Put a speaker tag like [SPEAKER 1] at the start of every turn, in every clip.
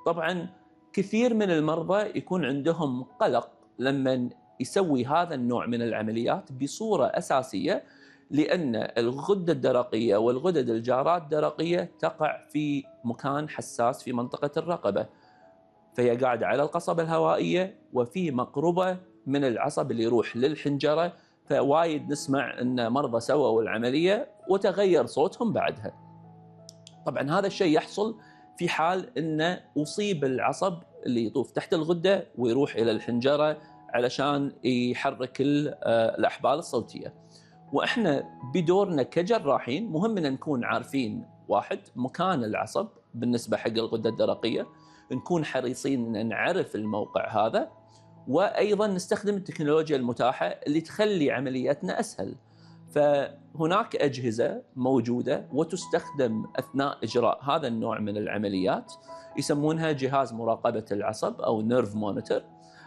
[SPEAKER 1] طبعا كثير من المرضى يكون عندهم قلق لما يسوي هذا النوع من العمليات بصورة أساسية، لأن الغدة الدرقية والغدد الجارات الدرقية تقع في مكان حساس في منطقة الرقبة، فهي قاعدة على القصبة الهوائية وفي مقربة من العصب اللي يروح للحنجرة. فوايد نسمع أن مرضى سووا العملية وتغير صوتهم بعدها. طبعا هذا الشيء يحصل في حال أن أصيب العصب اللي يطوف تحت الغدة ويروح إلى الحنجرة علشان يحرك الأحبال الصوتية. وإحنا بدورنا كجراحين مهم أن نكون عارفين واحد مكان العصب بالنسبة حق الغدة الدرقية، نكون حريصين أن نعرف الموقع هذا، وأيضا نستخدم التكنولوجيا المتاحة اللي تخلي عملياتنا أسهل. فهناك أجهزة موجودة وتستخدم أثناء إجراء هذا النوع من العمليات، يسمونها جهاز مراقبة العصب أو نيرف مونيتور.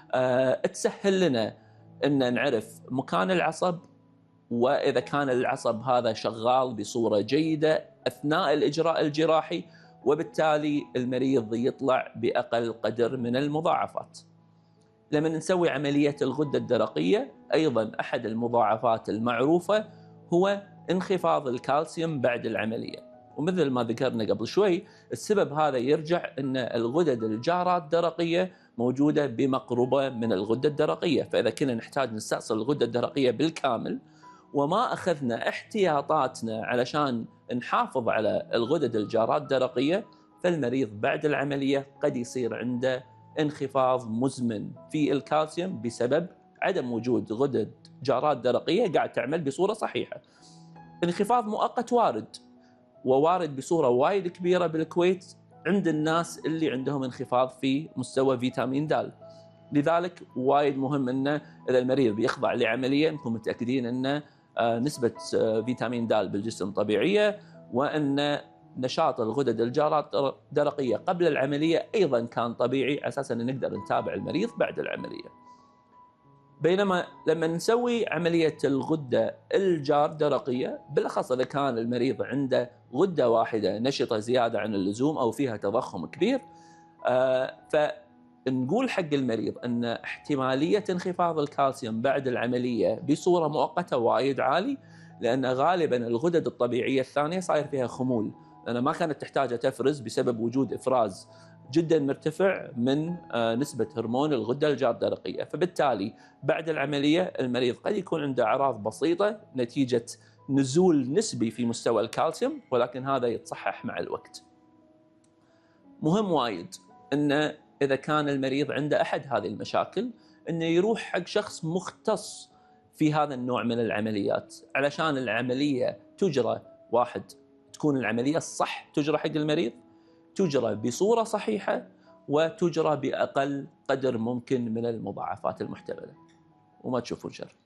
[SPEAKER 1] تسهل لنا أن نعرف مكان العصب، وإذا كان العصب هذا شغال بصورة جيدة أثناء الإجراء الجراحي، وبالتالي المريض يطلع بأقل قدر من المضاعفات. لما نسوي عملية الغدة الدرقية أيضا أحد المضاعفات المعروفة هو انخفاض الكالسيوم بعد العملية، ومثل ما ذكرنا قبل شوي السبب هذا يرجع أن الغدد الجارات الدرقية موجودة بمقربة من الغدة الدرقية، فإذا كنا نحتاج نستأصل الغدة الدرقية بالكامل وما أخذنا احتياطاتنا علشان نحافظ على الغدد الجارات الدرقية، فالمريض بعد العملية قد يصير عنده انخفاض مزمن في الكالسيوم بسبب عدم وجود غدد جارات درقية قاعد تعمل بصورة صحيحة. انخفاض مؤقت وارد، ووارد بصورة وايد كبيرة بالكويت عند الناس اللي عندهم انخفاض في مستوى فيتامين د. لذلك وايد مهم أنه إذا المريض بيخضع لعملية نكون متأكدين أن نسبة فيتامين د بالجسم طبيعية، وأن نشاط الغدد الجارات الدرقية قبل العملية أيضا كان طبيعي، على أساس أن نقدر نتابع المريض بعد العملية. بينما لما نسوي عملية الغدة الجار الدرقية، بالأخص إذا كان المريض عنده غدة واحدة نشطة زيادة عن اللزوم أو فيها تضخم كبير، فنقول حق المريض أن احتمالية انخفاض الكالسيوم بعد العملية بصورة مؤقتة وايد عالي، لأن غالبا الغدد الطبيعية الثانية صاير فيها خمول، لأنها ما كانت تحتاج تفرز بسبب وجود إفراز جدا مرتفع من نسبة هرمون الغدة الجار الدرقية. فبالتالي بعد العملية المريض قد يكون عنده أعراض بسيطة نتيجة نزول نسبي في مستوى الكالسيوم، ولكن هذا يتصحح مع الوقت. مهم وايد أن إذا كان المريض عنده أحد هذه المشاكل أنه يروح حق شخص مختص في هذا النوع من العمليات، علشان العملية تجرى واحد تكون العملية الصح تجرى حق المريض، تجرى بصورة صحيحة، وتجرى بأقل قدر ممكن من المضاعفات المحتملة، وما تشوفون شر.